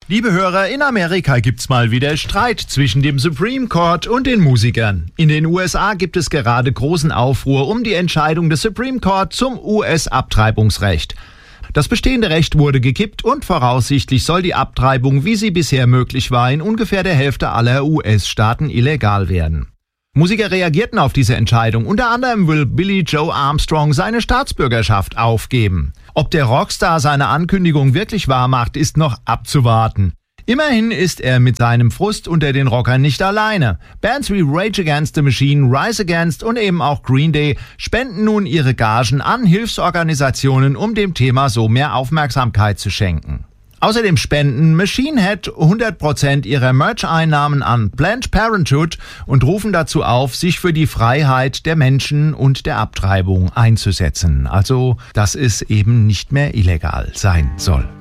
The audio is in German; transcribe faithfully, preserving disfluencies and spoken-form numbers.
Liebe Hörer, in Amerika gibt's mal wieder Streit zwischen dem Supreme Court und den Musikern. In den U S A gibt es gerade großen Aufruhr um die Entscheidung des Supreme Court zum U S-Abtreibungsrecht. Das bestehende Recht wurde gekippt und voraussichtlich soll die Abtreibung, wie sie bisher möglich war, in ungefähr der Hälfte aller U S-Staaten illegal werden. Musiker reagierten auf diese Entscheidung. Unter anderem will Billy Joe Armstrong seine Staatsbürgerschaft aufgeben. Ob der Rockstar seine Ankündigung wirklich wahrmacht, ist noch abzuwarten. Immerhin ist er mit seinem Frust unter den Rockern nicht alleine. Bands wie Rage Against the Machine, Rise Against und eben auch Green Day spenden nun ihre Gagen an Hilfsorganisationen, um dem Thema so mehr Aufmerksamkeit zu schenken. Außerdem spenden Machine Head hundert Prozent ihrer Merch-Einnahmen an Planned Parenthood und rufen dazu auf, sich für die Freiheit der Menschen und der Abtreibung einzusetzen. Also, dass es eben nicht mehr illegal sein soll.